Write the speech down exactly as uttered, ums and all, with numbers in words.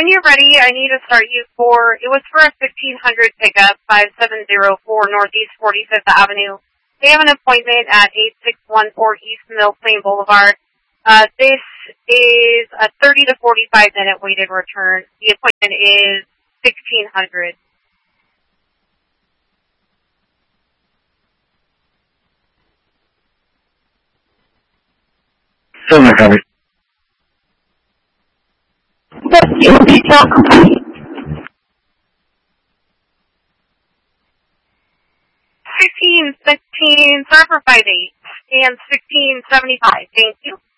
When you're ready, I need to start you for, it was for a fifteen hundred pickup, five seven zero four Northeast forty-fifth Avenue. They have an appointment at eight six one four East Mill Plain Boulevard. Uh, this is a thirty to forty-five minute weighted return. The appointment is sixteen hundred. Still not covered. Sixteen sixteen, server five eight, and sixteen seventy five. Thank you.